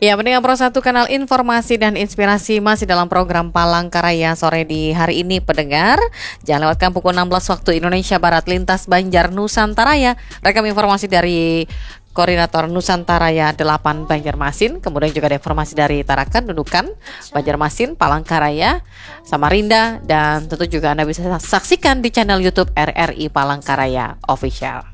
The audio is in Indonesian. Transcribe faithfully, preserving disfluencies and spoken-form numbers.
Ya, pendengar Pro satu kanal informasi dan inspirasi masih dalam program Palangkaraya sore di hari ini, pendengar. Jangan lewatkan pukul enam belas waktu Indonesia Barat lintas Banjar Nusantaraya. Rekam informasi dari Koordinator Nusantaraya delapan Banjarmasin. Kemudian juga ada informasi dari Tarakan, Nunukan, Banjarmasin, Palangkaraya, Samarinda. Dan tentu juga Anda bisa saksikan di channel YouTube R R I Palangkaraya Official.